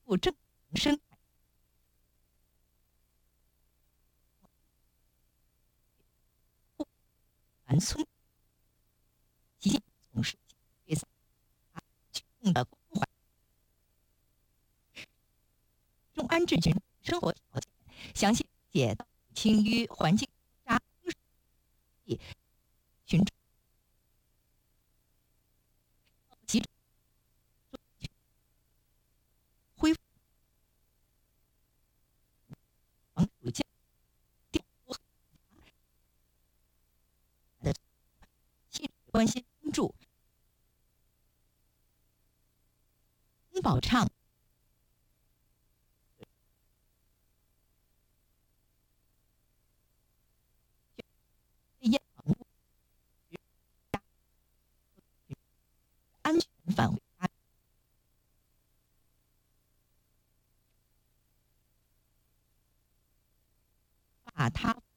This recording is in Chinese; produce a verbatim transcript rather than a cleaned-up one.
复正常生态。完村习近平总书记对三群众的关怀，众安置群众生活条件，详细了解到清淤环境沙群众集中恢复防暑降调多的细致关心关注，温饱畅。安全返回家，把他